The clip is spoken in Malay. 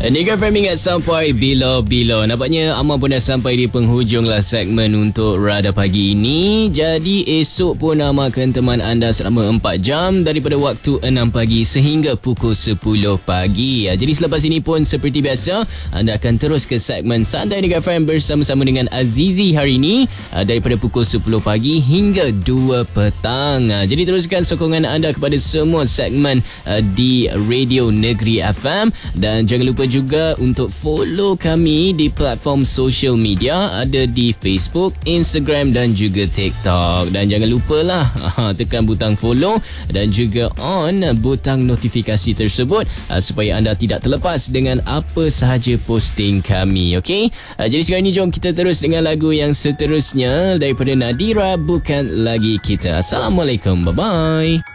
Nigar Framing at sampai bila-bila. Nampaknya Amal pun dah sampai di penghujung lah segmen untuk Radar Pagi ini. Jadi esok pun Amal akan teman anda selama 4 jam daripada waktu 6 pagi sehingga pukul 10 pagi. Jadi selepas ini pun seperti biasa anda akan terus ke segmen Santai Nigar FM bersama-sama dengan Azizi hari ini daripada pukul 10 pagi hingga 2 petang. Jadi teruskan sokongan anda kepada semua segmen di Radio Negeri FM dan jangan lupa juga untuk follow kami di platform social media, ada di Facebook, Instagram dan juga TikTok. Dan jangan lupalah tekan butang follow dan juga on butang notifikasi tersebut supaya anda tidak terlepas dengan apa sahaja posting kami. Okey? Jadi sekarang ni jom kita terus dengan lagu yang seterusnya daripada Nadira, Bukan Lagi Kita. Assalamualaikum. Bye-bye.